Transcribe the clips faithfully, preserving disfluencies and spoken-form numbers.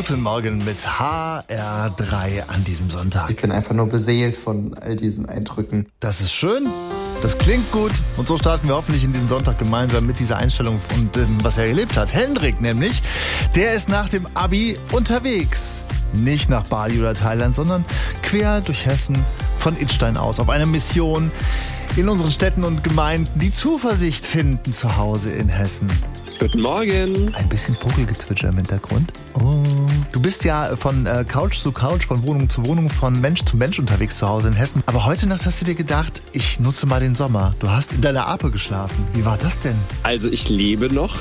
Guten Morgen mit H R drei an diesem Sonntag. Ich bin einfach nur beseelt von all diesen Eindrücken. Das ist schön, das klingt gut und so starten wir hoffentlich in diesen Sonntag gemeinsam mit dieser Einstellung und ähm, was er erlebt hat. Hendrik nämlich, der ist nach dem Abi unterwegs. Nicht nach Bali oder Thailand, sondern quer durch Hessen von Idstein aus auf einer Mission in unseren Städten und Gemeinden, die Zuversicht finden zu Hause in Hessen. Guten Morgen. Ein bisschen Vogelgezwitscher im Hintergrund. Oh. Du bist ja von äh, Couch zu Couch, von Wohnung zu Wohnung, von Mensch zu Mensch unterwegs zu Hause in Hessen. Aber heute Nacht hast du dir gedacht, ich nutze mal den Sommer. Du hast in deiner Ape geschlafen. Wie war das denn? Also ich lebe noch.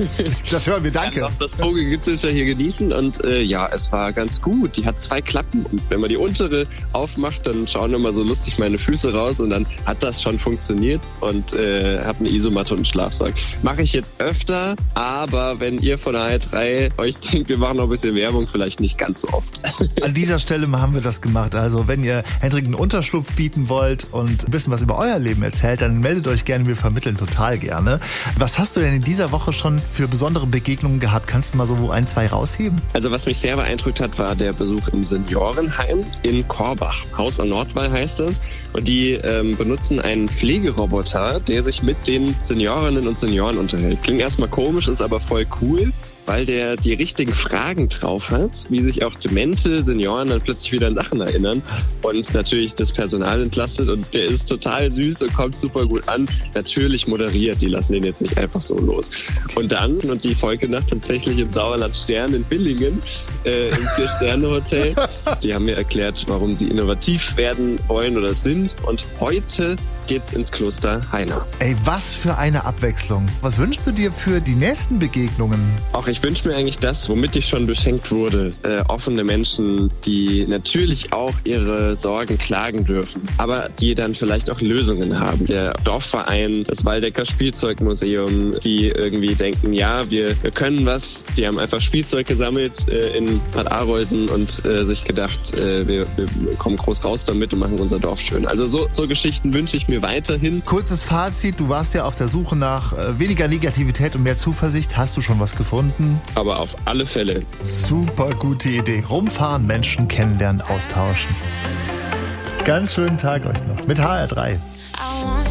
Das hören wir, danke. Ich kann noch das Vogelgezwitscher hier genießen und äh, ja, es war ganz gut. Die hat zwei Klappen und wenn man die untere aufmacht, dann schauen immer so lustig meine Füße raus und dann hat das schon funktioniert und äh, habe eine Isomatte und einen Schlafsack. Mache ich jetzt öfter. Aber wenn ihr von der H R drei euch denkt, wir machen noch ein bisschen Werbung, vielleicht nicht ganz so oft. An dieser Stelle haben wir das gemacht. Also wenn ihr Hendrik einen Unterschlupf bieten wollt und ein bisschen was über euer Leben erzählt, dann meldet euch gerne, wir vermitteln total gerne. Was hast du denn in dieser Woche schon für besondere Begegnungen gehabt? Kannst du mal so ein, zwei rausheben? Also was mich sehr beeindruckt hat, war der Besuch im Seniorenheim in Korbach. Haus am Nordwall heißt das. Und die ähm, benutzen einen Pflegeroboter, der sich mit den Seniorinnen und Senioren unterhält. Klingt erstmal komisch, ist aber voll cool, weil der die richtigen Fragen drauf hat, wie sich auch demente Senioren dann plötzlich wieder an Sachen erinnern und natürlich das Personal entlastet und der ist total süß und kommt super gut an. Natürlich moderiert, die lassen den jetzt nicht einfach so los. Und dann, und die Folgenacht tatsächlich im Sauerland Stern in Billingen, äh, im Vier-Sterne-Hotel. Die haben mir erklärt, warum sie innovativ werden wollen oder sind und heute geht's ins Kloster Heiner. Ey, was für eine Abwechslung. Was wünschst du dir für die nächsten Begegnungen? Auch ich wünsche mir eigentlich das, womit ich schon beschenkt wurde. Äh, offene Menschen, die natürlich auch ihre Sorgen klagen dürfen, aber die dann vielleicht auch Lösungen haben. Der Dorfverein, das Waldecker Spielzeugmuseum, die irgendwie denken, ja, wir, wir können was. Die haben einfach Spielzeug gesammelt äh, in Bad Arolsen und äh, sich gedacht, äh, wir, wir kommen groß raus damit und machen unser Dorf schön. Also so, so Geschichten wünsche ich mir weiterhin. Kurzes Fazit, du warst ja auf der Suche nach äh, weniger Negativität und mehr Zuversicht. Hast du schon was gefunden? Aber auf alle Fälle. Super gute Idee. Rumfahren, Menschen kennenlernen, austauschen. Ganz schönen Tag euch noch mit H R drei.